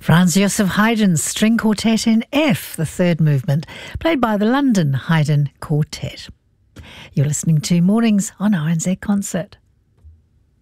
Franz Joseph Haydn's String Quartet in F, the third movement, played by the London Haydn Quartet. You're listening to Mornings on RNZ Concert.